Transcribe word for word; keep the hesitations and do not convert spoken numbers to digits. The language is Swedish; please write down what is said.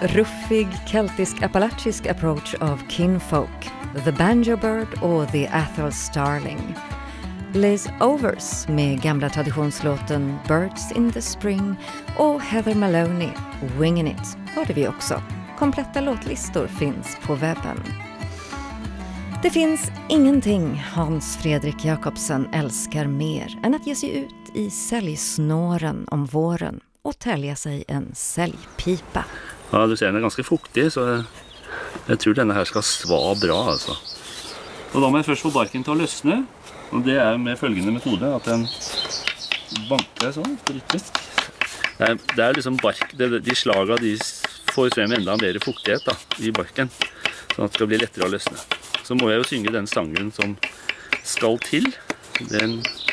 ruffig keltisk-appalachisk approach av Kinfolk, The Banjo Bird och The Athel Starling. Liz Overs med gamla traditionslåten Birds in the Spring och Heather Maloney, Wingin' It, hörde vi också. Kompletta låtlistor finns på webben. Det finns ingenting Hans Fredrik Jakobsen älskar mer än att ge sig ut i säljsnåren om våren och tälja sig en säljpipa. Ja, du ser den är ganska fuktig, så jag, jag tror denna här ska sva bra alltså. Och då måste jag först få barken till att lösna. Och det är med följande metode att den bankar sånn, brytisk. Det är, det är liksom bark, det, de slaga de får frem enda mer fuktighet da, i barken, så att det ska bli lättare att lösna. Så må jag ju synge den sangen som skal till. Den